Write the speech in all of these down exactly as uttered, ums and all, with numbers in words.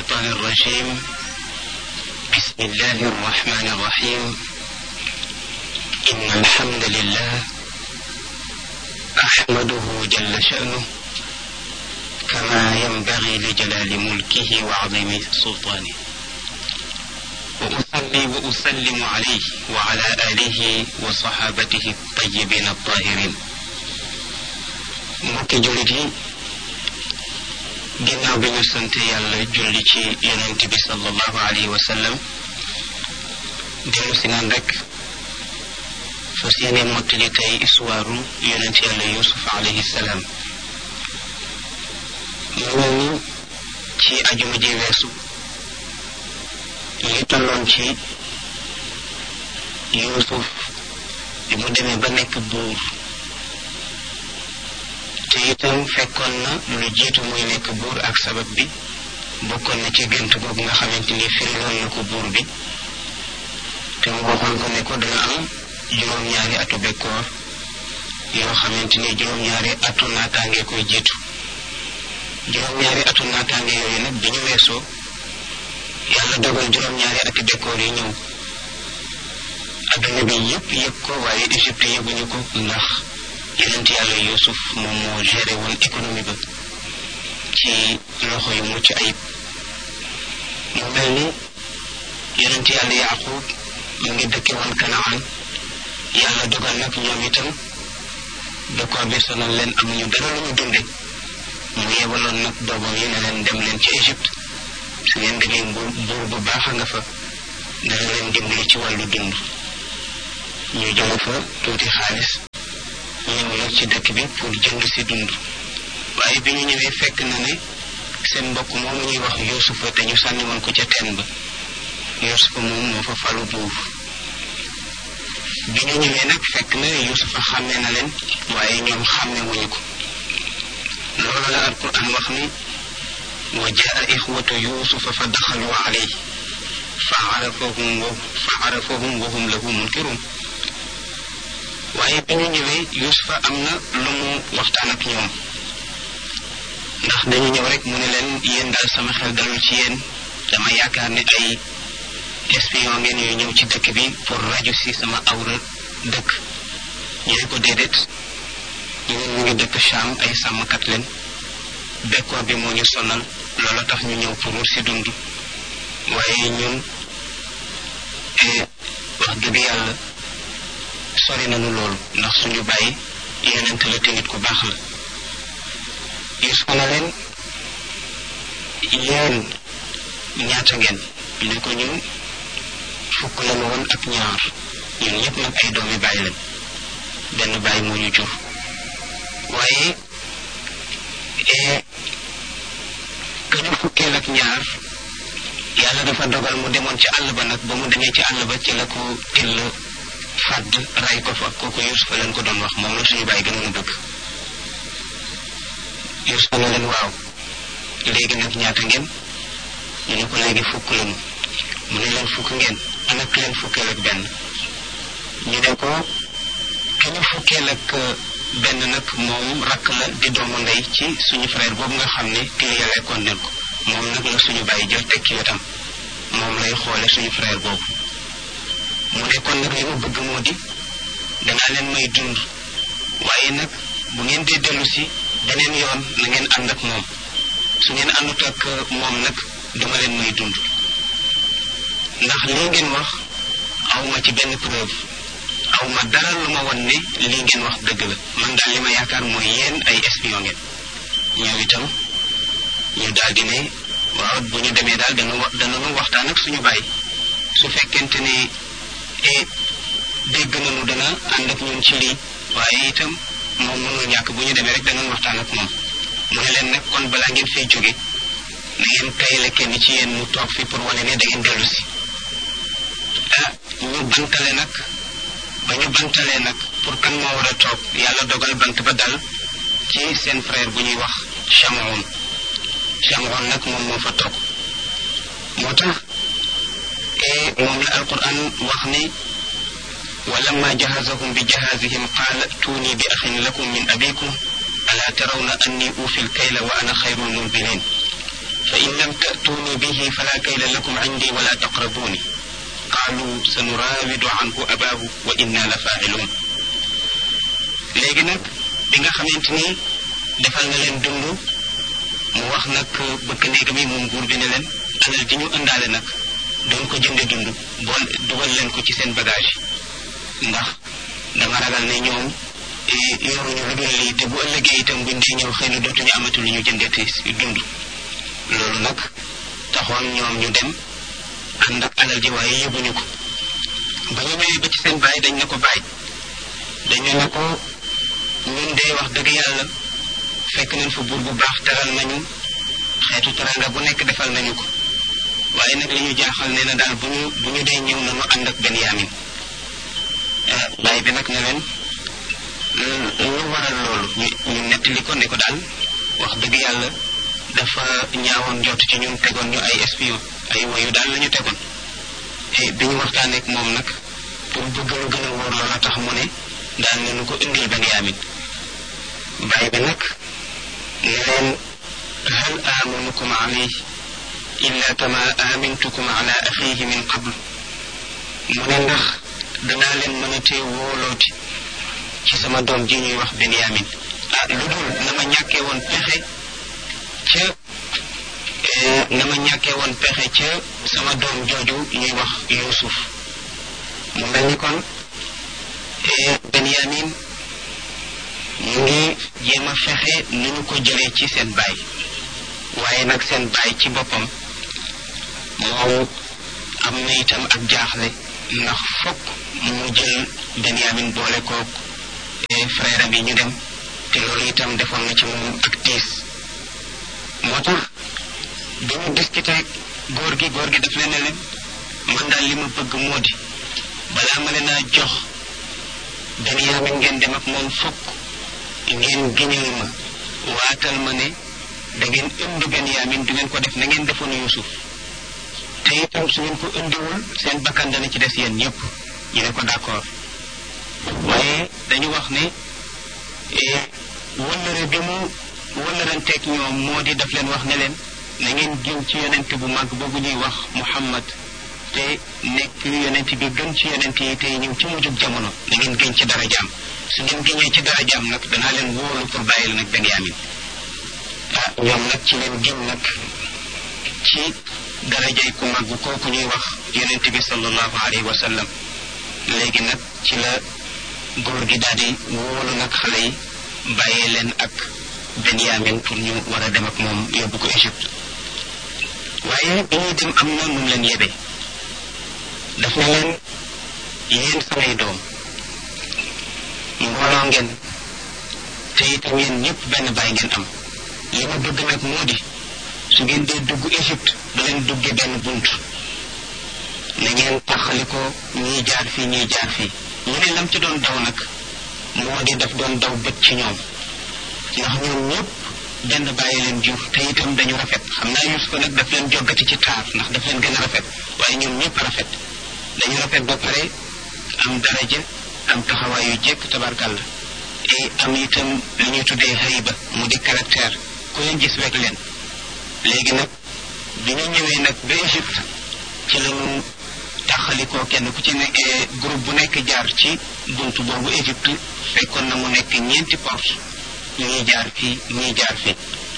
الشيطان الرجيم. بسم الله الرحمن الرحيم. إن الحمد لله أحمده جل شأنه كما ينبغي لجلال ملكه وعظيم سلطانه، وأصلي وأسلم عليه وعلى آله وصحابته الطيبين الطاهرين. mbokki jullit yi, ginnaaw bi ñu sant yàlla julli ci yonent bi sallallahu alayhi wa sallam, dellu si naan rek fas yéene mottali tey histoire yonent yàlla Yuusuf alayhi salaam. mu mel ni ci ajuma ji weesu li tolloon ci Yuusuf bi mu demee ba nekk buur, te itam fekkoon na lu jiitu muy nekk buur ak sabab bi bokkoon na ci gént boobu nga xamante ni firiloon na ko buur bi, te mu waxoon ko ne ko dana am juróom-ñaari atu bekkoor yoo xamante ni juróom-ñaari atu naataange koy jiitu. juróom-ñaari atu naataange yooyu nag bi ñu weesoo yàlla dogal juróom-ñaari ati bekkoor yi ñëw. adduna bi yëpp yëg ko, waaye Égypte yëguñu ko ndax yonent yàlla Yuusuf moom moo géré woon économie ba ci loxo yu mucc ayib. mu mel ni yonent yàlla Yaaqub mu ngi dëkke woon Kanaan. yàlla dogal nag ñoom itam bekkoor bi sonal leen, amuñu dara lu ñu dunde. mu yebaloon nag doomam yi ne leen dem leen ci Égypte, su ngeen demee buur buur bu baax a nga fa, dana leen dimbali ci wàllu dund. ñu jële fa tuuti xaalis ñëw nag ci dëkk bi pour jënd si dund, waaye bi ñu ñëwee fekk na ne seen mbokk moomu ñuy wax Yuusufa te ñu sànni woon ko ca teen ba, Yuusufa moom moo fa falu buur. bi ñu ñëwee nag fekk na Yuusufa xàmme na leen, waaye ñoom xàmme wuñu ko. loolu la alquran wax ni wa jaa ixwatu yuusufa fa daxalu alayhi fa arafahum wa fa arafahum wa hum lahu munkirun. waaye bi ñu ñëwee Yuusufa am na lu mu waxtaan ak ñoom, ndax dañu ñëw rek mu ne leen yéen daal sama xel dalul ci yéen, dama yaakaar ne ay espion ngeen yu ñëw ci dëkk bi pour raju si sama awra dëkk. ñu ne ko déedéet, ñun ñu ngi dëkk Cham, ay sàmmkat leen, bekkoor bi moo ñu sonal, loolu tax ñu ñëw pour si dund. waaye ñun wax dëgg yàlla sori nañu loolu, ndax suñu bàyyi yonent la te nit ku baax la. Yuusufa na leen yéen ñaata ngeen? ñu ne ko ñun fukk lañu woon ak ñaar, ñun ñëpp nag ay doomi bàyyi leen, benn bàyyi moo ñu jur. waaye ka ñu fukkeel ak ñaar yàlla dafa dogal mu demoon ci àll ba nag, ba mu demee ci àll ba ci la ko till fàdd ray ko fa. kooku Yuusufa leen ko doon wax, moom la suñu bàyyi gënoon a bëgg. Yuusufa na leen waaw léegi nag ñaata ngeen? ñu ne ko léegi fukk lañu. mu ne leen fukk ngeen, ana ki leen fukkeel ak benn? ñu ne ko ki ñu fukkeel ak benn nag moom rakk la di doomu ndey ci suñu frère boobu nga xam ne kii yàlla kon nen ko, moom nag la suñu bàyyi jël teg ci wetam, moom lay xoole suñu frère boobu. mu ne kon nag li ma bëgg moo di danaa leen may dund, waaye nag bu ngeen dee dellu si beneen yoon na ngeen ànd ak moom, su ngeen àndut ak moom nag duma leen may dund, ndax lii ngeen wax awma ci benn preuve, aw ma dara lu ma won ne lii ngeen wax dëgg la. man daal li ma yaakaar mooy yéen ay espion ngeen. ñoom itam ñu daal di ne waaw bu ñu demee daal dana wax danañu waxtaan ak suñu baay, su fekkente ne e dégg nañu dana ànd ak ñun ci lii, waaye itam moom mënul ñàkk, bu ñu demee rek danañ waxtaan ak moom. mu ne leen nag kon balaa ngeen fay jóge na ngeen kayale kenn ci yéen mu toog fi pour wane ne da ngeen dellu si. ah ñu bantale nag ba ñu bantalee nag pour kan moo war a toog, yàlla dogal bant ba dal ci seen frère bu ñuy wax Chamoun. Chamoun nag moom moo fa toog. moo tax moom la alquran wax ni walamma jahazahum bi jahazihim qaala tuuni bi axin lakum min abikum alaa tarawna anni uufi lkayla wa ana xayrul munzilin. fa in lam ta'tuuni bihi fala kayla lakum indi wala taqrabuuni qaalu sanuraawidu anhu abaahu wa inna la faa'iluun. léegi nag bi nga xamante ni defal na leen dund mu wax nag bëkk néeg mi moom buur bi ne leen alal ji ñu ëndaale nag doon ko jënde dund bool dugal leen ko ci seen bagage ndax dama ragal ne ñoom yoruñu lu dul lii te bu ëllëgee itam buñ dee ñëw xëy na dootuñu amatu lu ñu jëndee si dund. loolu nag taxoon ñoom ñu dem ànd ak alal ji waaye yóbbuñu ko ba ñu ñëwee ba ci seen baay dañ ne ko baay dañu ne ko ñun dee wax dëgg yàlla fekk nañ fa buur bu baax teral nañu xeetu teranga bu nekk defal nañu ko waaye nag li ñu jaaxal nee na daal bu ñu bu ñu dee ñëw nañu ànd ak Benyamin. baay bi nag ne leen lu waral loolu ñu ñu nettali ko ne ko daal wax dëgg yàlla dafa ñaawoon jot ci ñun tegoon ñu ay espion ay woyu daal la ñu tegoon te bi ñu waxtaanee ak moom nag pour bëgg lu gën a wóor loola tax mu ne daal ne nu ko indil Benyamin. baay bi nag ne leen hal amanukum alayhi illa kama amintukum ala axihi min qabl. mu ne ndax danaa leen mën a tee wóolooti ci sama doom ji ñuy wax Benyamin ah lu dul na ma ñàkkee woon pexe ca na ma ñàkkee woon pexe ca sama doom jooju ñuy wax Yuusuf. mu mel ni kon Benyamin mu ngi jéem a fexe ni ñu ko jëlee ci seen baay waaye nag seen baay ci boppam moom am na itam ak jaaxle ndax fokk mu jël Benyamin boole koog frère am yi ñu dem te loolu itam defoon na ci moom ak tiis. moo tax bi ñu discuté góor gi góor gi daf leen ne leen man daal li ma bëgg moo di balaa ma leen a jox Benyamin ngeen dem ak moom fokk ngeen giñal ma waatal ma ne da ngeen indi Benyamin du ngeen ko def na ngeen defoon Yuusuf te itam su ngeen ko indiwul seen bakkan dana ci des yéen ñëpp. ñu ne ko d'accord waaye dañu wax ne wëllëre bi mu wëllëranteeg ñoom moo di daf leen wax ne leen na ngeen giñ ci yonent bu mag boobu ñuy wax Muhammad te nekk yonent bi gën ci yonent yi tey ñëw ci mujjug jamono na ngeen giñ ci dara jaam su ngeen giñee ci dara jaam nag danaa leen wóolu pour bàyyi la nag Benyamin. ah ñoom nag ci leen giñ nag ci darajay ku mag kooku ñuy wax yonent bi sallallahu alayhi wa sallam. léegi nag ci la góor gi daal di wóolu nag xale yi bàyyee leen ak Benyamin pour ñu war a dem ak moom yóbbu ko Égypte. waaye bi ñuy dem am na nu mu leen yebe daf ne leen yéen samay doom mbooloo ngeen te itam yéen ñëpp benn baay ngeen am li ma bëgg nag moo di su ngeen dee dugg Égypte da leen dugge benn bunt na ngeen taxali ko ñii jaar fii ñii jaar fii. ñu ne lam ci doon daw nag moo di daf doon daw bët ci ñoom ndax ñoom ñëpp benn bàyyi leen jur te itam dañu rafet xam naa Yuusuf nag daf leen joggati ci taar ndax daf leen gën a rafet waaye ñoom ñëpp rafet dañu rafet ba pare am daraja am taxawaay yu jekk tabarkàlla et am itam li ñuy tuddee hayba mu di caractère ku leen gis wekk leen. léegi nag bi ñu ñëwee nag ba Égypte ci lañu taxalikoo kenn ku ci nekkee groupe bu nekk jaar ci buntu boobu Égypte fekkoon na mu nekk ñeenti porte ñuy jaar fii ñuy jaar fii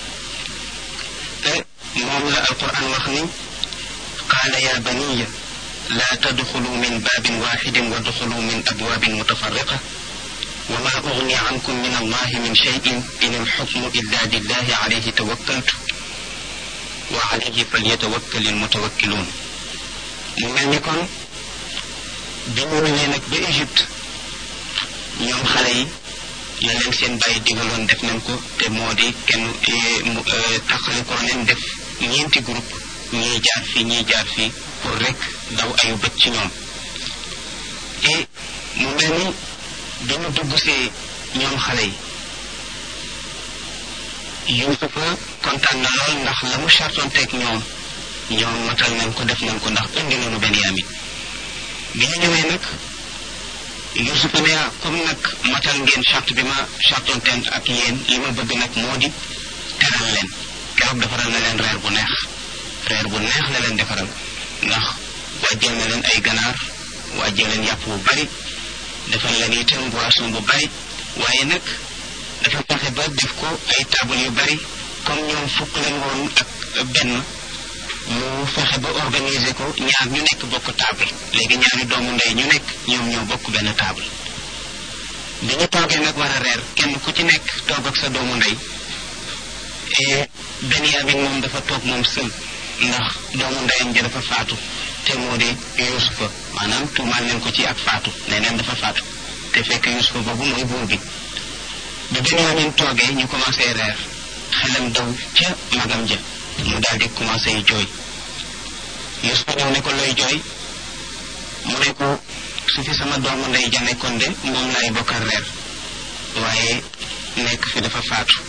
te moom la alquran wax ni qaala ya baniya laa tadxulu min baabin waaxidin wa duxulu min abwaabin mutafarriqa wa ma ugni ankum min allahi min cheyin in alxukmu illa lillahi alayhi tawakkaltu wa alayhi falyatawakkali almutawakkiluun. mu mel ni kon bi ñu ñëwee nag ba Égypte ñoom xale yi la leen seen bàyyi digaloon def nañ ko te moo di kenn mu taxali ko leen def ñeenti groupe ñii jaar fii ñii jaar fii pour rek daw ayu bët ci ñoom. et mu mel ni bi ñu dugg see ñoom xale yi Yuusufa kontaan na lool ndax la mu chartonteeg ñoom ñoom matal nañ ko def nañ ko ndax indi nañu Benyamin. bi ñu ñëwee nag Yuusufa ne comme nag matal ngeen charte bi ma chartonteen ak yéen li ma bëgg nag moo di teral leen keroog defaral na leen reer bu neex reer bu neex la leen defaral ndax wàjjal na leen ay ganaar wàjjal leen yàpp bu bari defal leen itam boisson bu bari waaye nag dafa fexe ba def ko ay table yu bari comme ñoom fukk leen woon ak benn mu fexe ba organiser ko ñaar ñu nekk bokk table léegi ñaari doomu ndey ñu nekk ñoom ñoo bokk benn table bi ñu toogee nag war a reer kenn ku ci nekk toog ak sa doomu ndey et Benyamin moom dafa toog moom sël ndax doomu ndeyam ji dafa faatu te moo di Yuusufa maanaam tuumaal leen ko ci ak faatu nee neen dafa faatu te fekk Yuusufa boobu mooy buur bi bi Benyamin toogee ñu commencé reer xelam daw ca magam ja mu daal di commencé jooy Yuusufa ñëw ne ko looy jooy mu ne ko su fi sama doomu ndey ja nekkoon de moom laay bokkal reer waaye nekk fi dafa faatu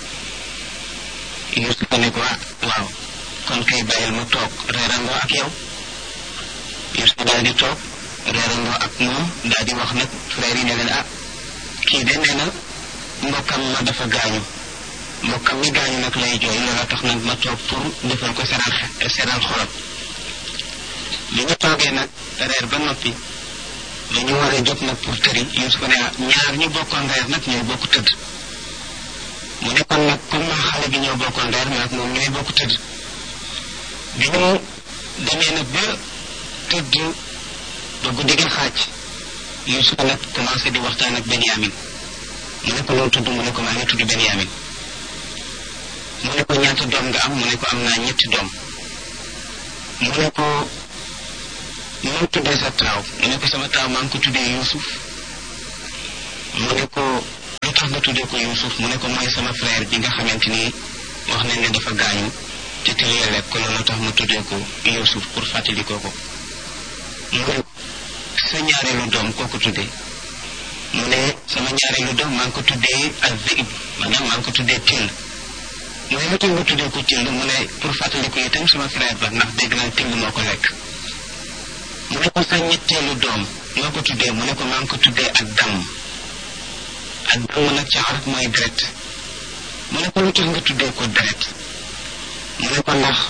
Yuusufa ne ko waaw kon kay bàyyil ma toog reerandoo ak yow Yuusufa daal di toog reerandoo ak moom daal di wax nag frère yi ne leen ah kii de nee na mbokkam ma dafa gaañu mbokkam mi gaañu nag lay jooy loola tax nag ma toog pour defal ko seral seral xolam li ñu toogee nag reer ba noppi dañu war a jóg nag pour tëri Yuusufa ne ñaar ñu bokkoon reer nag ñooy bokk tëdd mu nekkoon nag comme xale bi ñoo bokkoon reer nag moom ñooy bokk tëdd bi ñu demee nag ba tëdd ba guddi gi xaaj Yuusufa nag commencé di waxtaan ak Benyamin mu ne ko loo tudd mu ne ko maa ngi tudd Benyamin mu ne ko ñaata doom nga am mu ne ko am naa ñetti doom mu ne ko noo tuddee sa taaw mu ne ko sama taaw maa ngi ko tuddee Yuusuf mu ne ko lu tax nga tuddee ko Yuusuf mu ne ko mooy sama frère bi nga xamante ni wax nañ ne dafa gaañu te tëlee lekk ko loolu tax ma tuddee ko Yuusuf pour fàttalikoo ko mu ne sa ñaareelu doom koo ko tuddee mu ne sama ñaareelu doom maa ngi ko tuddee Az-Zib maanaam maa ngi ko tuddee Till mu ne lu tax nga tuddee ko Till mu ne pour fàttalikoo itam sama frère ba ndax dégg naa Till moo ko lekk mu ne ko sa ñetteelu doom nga ko tuddee mu ne ko maa ngi ko tuddee ak damm ak damm nag ci arab mooy deret mu ne ko lu tax nga tuddee ko deret mu ne ko ndax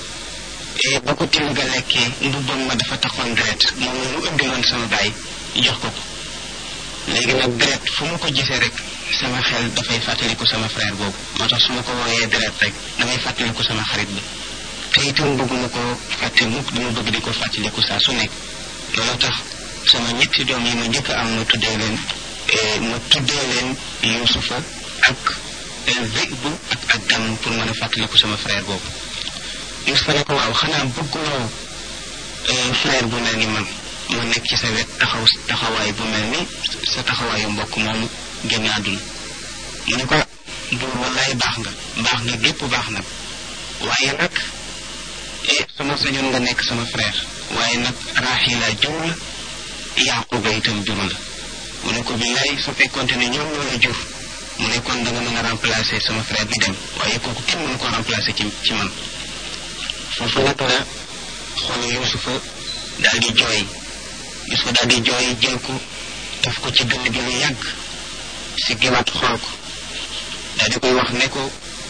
ba ko Till ga lekkee mbubbam ma dafa taxoon deret moom la mu ëndiloon sama baay jox ko ko léegi nag deret fu mu ko gisee rek sama xel dafay fàttaliku sama frère boobu moo tax su ma ko wooyee deret rek damay fàttaliku sama xarit bi te itam bëgguma ko fàtte mukk dama bëgg di ko fàttaliku saa su nekk loolu tax sama ñetti doom yi ma njëkk am ma tuddee leen ma tuddee leen Yuusufa ak Zib ak ak Damm pour mën a fàttaliku sama frère boobu Yuusufa ne ko waaw xanaa bëgguloo frère bu mel ni man ma nekk ci sa wet taxaw taxawaay bu mel ni sa taxawaayu mbokk moomu génn àdduna mu ne ko buur wallaay baax nga baax nga gépp baax nag waaye nag sama sañoon nga nekk sama frère waaye nag Raaxila jur la Yaaquba itam jur la mu ne ko billaay su fekkoonte ne ñoom ñoo la jur mu ne kon da nga mën a remplacer sama frère bi dem waaye kooku kenn mënu ko remplacer ci ci man foofu nag la xoolu Yuusufa daal di jooy Yuusufa daal di jooy jël ko daf ko ci dënn bi lu yàgg si giwaat xool ko daal di koy wax ne ko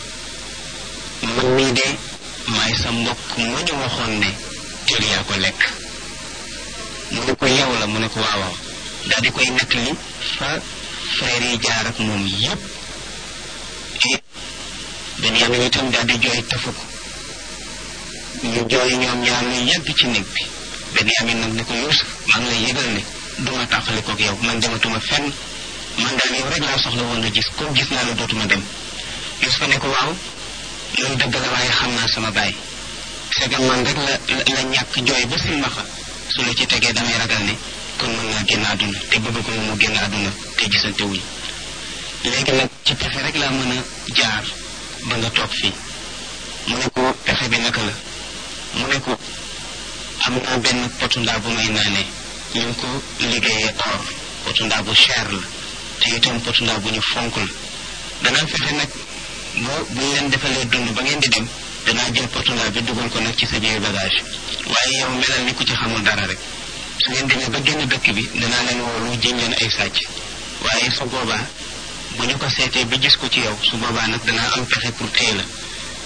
man mii de maay sa mbokk ma ñu waxoon ne Till yaa ko lekk mu ne ko yow la mu ne ko waawaaw daal di koy nettali fa frère yi jaar ak moom yépp et Benyamin itam daal di jooy tafu ko ñu jooy ñoom ñaar lu yàgg ci néeg bi Benyamin nag ne ko Yuusuf maa ngi lay yëgal ne duma tàqalikook yow man dematuma fenn man daal yow rek laa soxla woon a gis comme gis naa la dootuma dem Yuusufa ne ko waaw loolu dëgg la waaye xam naa sama baay segam man rek la la ñàkk jooy ba silmaxa su la ci tegee damay ragal ne kon mën naa génn àdduna te bëgg ko mu génn àdduna te gisante wuñ léegi nag ci pexe rek laa mën a jaar ba nga toog fii mu ne ko pexe bi naka la mu ne ko am naa benn potu ndaa bu may naanee ñu ngi ko liggéeyee or potu ndaa bu cher la te itam potu ndaa bu ñu fonk la danaa fexe nag boo bu ñu leen defalee dund ba ngeen di dem danaa jël potu ndaa bi dugal ko nag ci sa biir bagage waaye yow melal ni ku ci xamul dara rek su ngeen demee ba génn dëkk bi danaa leen woolu jiñ leen ay sàcc waaye su boobaa bu ñu ko seetee ba gis ko ci yow su boobaa nag danaa am pexe pour téye la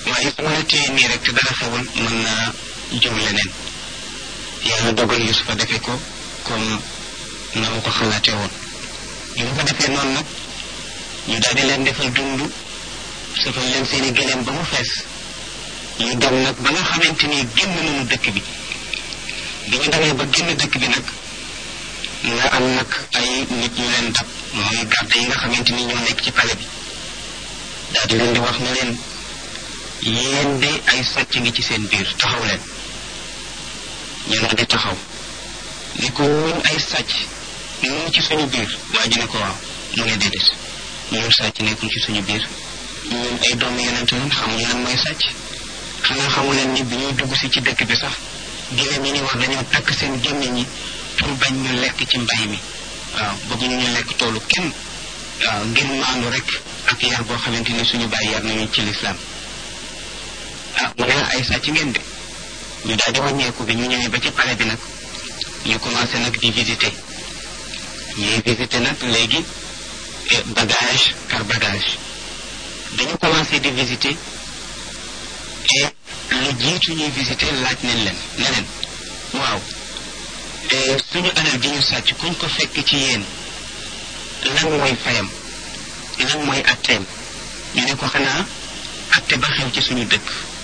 waaye su ma la téye nii rek te dara xewul mën naa jur leneen. yàlla dogal Yusufa defee ko comme na mu ko xalaatee woon. bi mu ko defee noonu nag ñu daal di leen defal dund safal leen seeni gëléem ba mu fees ñu dem nag ba nga xamante ni génn nañu dëkk bi bi ñu demee ba génn dëkk bi nag nga am nag ay nit ñu leen dab mooy garde yi nga xamante ni ñoo nekk ci palais bi daal di leen di wax ne leen yéen de ay sàcc ngi ci seen biir taxaw leen ñu daal di taxaw ni ko ñun ay sàcc ñu ci suñu biir waa ji ne ko waaw mu ne déedéet ñun sàcc nekkul ci suñu biir ñun ay doomu yonent lañ xamuñu lan mooy sàcc xanaa xamu leen ni bi ñuy dugg si ci dëkk bi sax giléem ñi ni wax dañoo takk seen gémmiñ ñi pour bañ ñu lekk ci mbay mi waaw bëgguñu ñu lekk toolu kenn waaw ngir maandu rek ak yar boo xamante ni suñu bàyyi yar nañu ci lislaam ah mu ne ay sàcc ngeen de ñu daal di wàññeeku bi ñu ñëwee ba ci palais bi nag ñu commencé nag di visiter ñuy visiter nag léegi bagage par bagage dañu commencé di visiter et lu jiitu ñuy visiter laaj nañ leen ne leen waaw suñu alal ji ñu sàcc kuñ ko fekk ci yéen lan mooy fayam lan mooy atteem ñu ne ko xanaa atte ba xew ci suñu dëkk